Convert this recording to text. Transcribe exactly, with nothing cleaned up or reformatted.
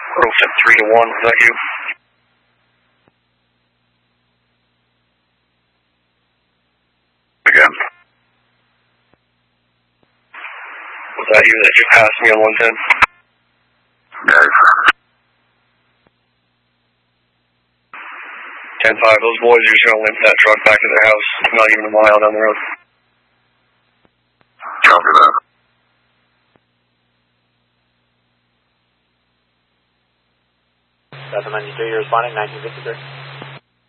Roset three to one, is that you? Again. Was that you that just passed me on one ten? Yes. ten five, those boys are just going to limp that truck back to their house, not even a mile down the road. Copy that. Delta ninety-three, you're responding, nineteen fifty-three.